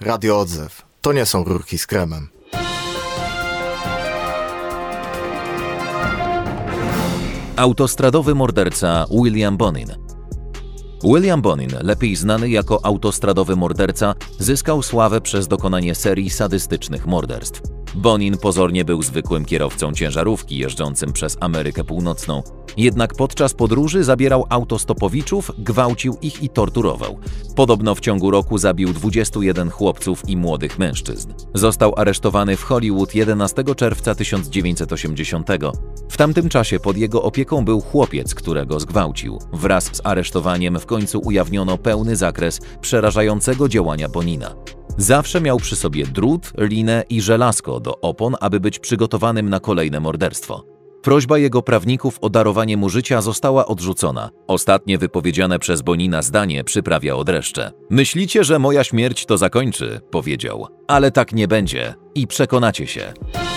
Radio Odzew. To nie są rurki z kremem. Autostradowy morderca William Bonin. William Bonin, lepiej znany jako autostradowy morderca, zyskał sławę przez dokonanie serii sadystycznych morderstw. Bonin pozornie był zwykłym kierowcą ciężarówki jeżdżącym przez Amerykę Północną. Jednak podczas podróży zabierał autostopowiczów, gwałcił ich i torturował. Podobno w ciągu roku zabił 21 chłopców i młodych mężczyzn. Został aresztowany w Hollywood 11 czerwca 1980. W tamtym czasie pod jego opieką był chłopiec, którego zgwałcił. Wraz z aresztowaniem w końcu ujawniono pełny zakres przerażającego działania Bonina. Zawsze miał przy sobie drut, linę i żelazko do opon, aby być przygotowanym na kolejne morderstwo. Prośba jego prawników o darowanie mu życia została odrzucona. Ostatnie wypowiedziane przez Bonina zdanie przyprawia o dreszcze. Myślicie, że moja śmierć to zakończy, powiedział. Ale tak nie będzie i przekonacie się.